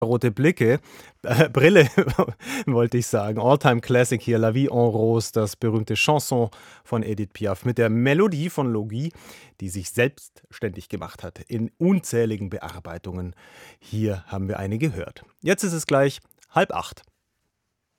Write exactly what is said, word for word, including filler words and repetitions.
Rote Blicke, äh, Brille wollte ich sagen. All-Time Classic hier, La Vie en Rose, das berühmte Chanson von Edith Piaf mit der Melodie von Logie, die sich selbstständig gemacht hat in unzähligen Bearbeitungen. Hier haben wir eine gehört. Jetzt ist es gleich halb acht.